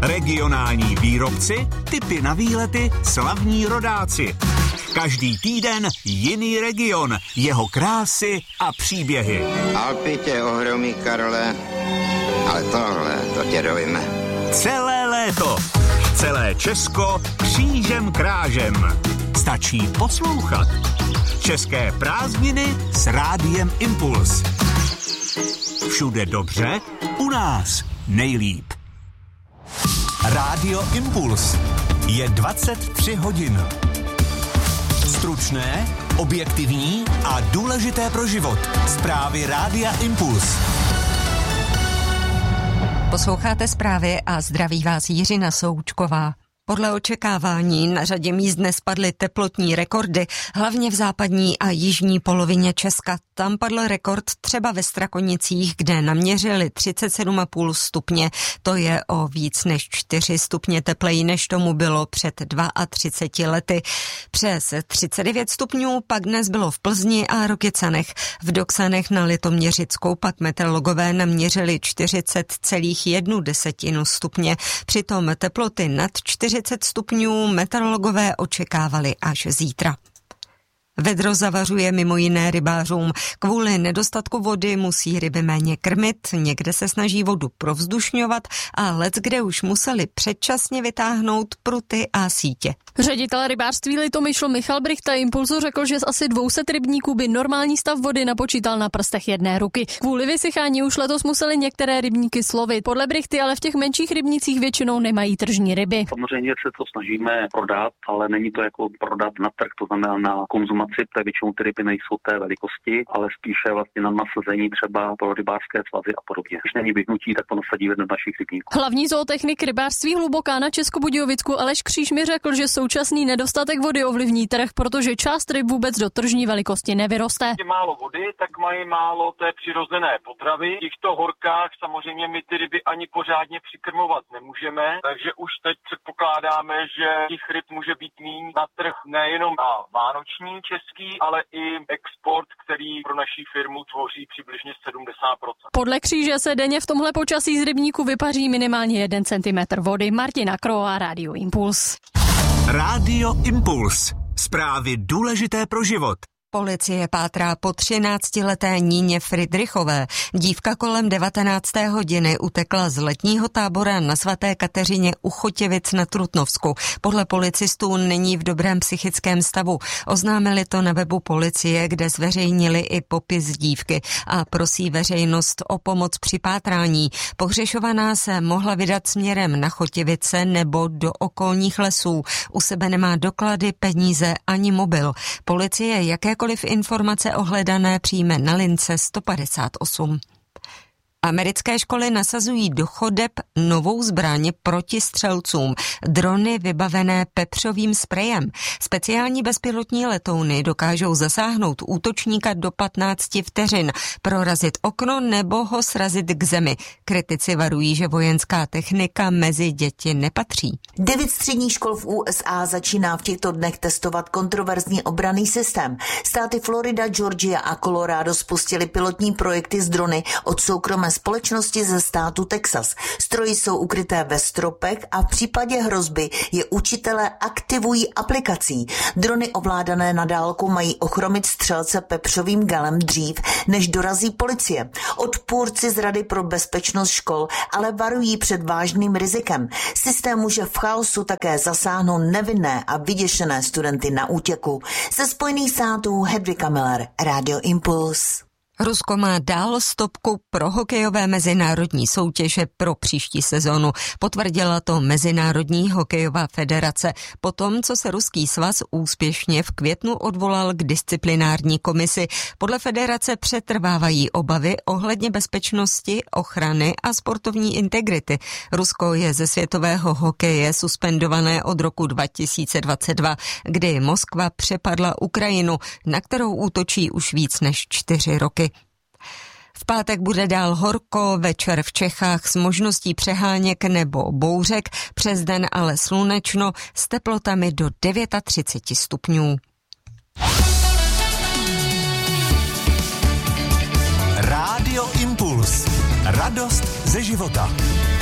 Regionální výrobci, tipy na výlety, slavní rodáci. Každý týden jiný region, jeho krásy a příběhy. Alpy tě ohromí, Karole, ale tohle, to tě dojme. Celé léto, celé Česko křížem krážem. Stačí poslouchat. České prázdniny s Rádiem Impuls. Všude dobře, u nás nejlíp. Rádio Impuls. Je 23 hodin. Stručné, objektivní a důležité pro život. Zprávy Rádia Impuls. Posloucháte zprávy a zdraví vás Jiřina Součková. Podle očekávání na řadě míst dnes padly teplotní rekordy, hlavně v západní a jižní polovině Česka. Tam padl rekord třeba ve Strakonicích, kde naměřili 37,5 stupně. To je o víc než 4 stupně tepleji, než tomu bylo před 32 lety. Přes 39 stupňů pak dnes bylo v Plzni a Rokycanech. V Doksanech na Litoměřickou pak meteorologové naměřili 40,1 stupně. Přitom teploty nad 40 stupňů meteorologové očekávali až zítra. Vedro zavařuje mimo jiné rybářům. Kvůli nedostatku vody musí ryby méně krmit, někde se snaží vodu provzdušňovat a leckde už museli předčasně vytáhnout pruty a sítě. Ředitel rybářství Litomyšl Michal Brichta Impulzu řekl, že z asi 200 rybníků by normální stav vody napočítal na prstech jedné ruky. Kvůli vysychání už letos museli některé rybníky slovit. Podle Brichty ale v těch menších rybnících většinou nemají tržní ryby. Samozřejmě se to snažíme prodat, ale není to jako prodat na trh, to znamená na konzumaci, protože většinou ty ryby nejsou té velikosti, ale spíše vlastně na nasazení třeba pro rybářské svazy a podobně. Když není vyhnutí, tak to nasadí v našich rybníků. Hlavní zootechnik rybářství Hluboká na Českobudějovicku Aleš Kříž mi řekl, že současný nedostatek vody ovlivní trh, protože část ryb vůbec do tržní velikosti nevyroste. Málo vody, tak mají málo té přirozené potravy. V těchto horkách samozřejmě my ty ryby ani pořádně přikrmovat nemůžeme, takže už teď předpokládáme, že těch ryb může být míň na trh nejenom na vánoční český, ale i export, který pro naší firmu tvoří přibližně 70%. Podle Kříže se denně v tomhle počasí z rybníku vypaří minimálně 1 centimetr vody. Martina Kroa, Rádio Impuls. Rádio Impuls. Zprávy důležité pro život. Policie pátrá po 13leté Níně Fridrichové. Dívka kolem 19. hodiny utekla z letního tábora na Svaté Kateřině u Chotěvic na Trutnovsku. Podle policistů není v dobrém psychickém stavu. Oznámili to na webu policie, kde zveřejnili i popis dívky a prosí veřejnost o pomoc při pátrání. Pohřešovaná se mohla vydat směrem na Chotěvice nebo do okolních lesů. U sebe nemá doklady, peníze ani mobil. Policie jakékoliv informace o hledané přijme na lince 158. Americké školy nasazují do chodeb novou zbraň proti střelcům, drony vybavené pepřovým sprejem. Speciální bezpilotní letouny dokážou zasáhnout útočníka do 15 vteřin, prorazit okno nebo ho srazit k zemi. Kritici varují, že vojenská technika mezi děti nepatří. 9 středních škol v USA začíná v těchto dnech testovat kontroverzní obranný systém. Státy Florida, Georgia a Colorado spustili pilotní projekty s drony od soukromé společnosti ze státu Texas. Stroji jsou ukryté ve stropech a v případě hrozby je učitelé aktivují aplikací. Drony ovládané na dálku mají ochromit střelce pepřovým galem dřív, než dorazí policie. Odpůrci z Rady pro bezpečnost škol ale varují před vážným rizikem. Systém může v chaosu také zasáhnout nevinné a vyděšené studenty na útěku. Ze Spojených států Hedvika Miller, Radio Impuls. Rusko má dál stopku pro hokejové mezinárodní soutěže pro příští sezonu. Potvrdila to Mezinárodní hokejová federace potom, co se Ruský svaz úspěšně v květnu odvolal k disciplinární komisi. Podle federace přetrvávají obavy ohledně bezpečnosti, ochrany a sportovní integrity. Rusko je ze světového hokeje suspendované od roku 2022, kdy Moskva přepadla Ukrajinu, na kterou útočí už víc než 4 roky. V pátek bude dál horko, večer v Čechách s možností přeháněk nebo bouřek, přes den ale slunečno s teplotami do 39 stupňů. Rádio Impuls. Radost ze života.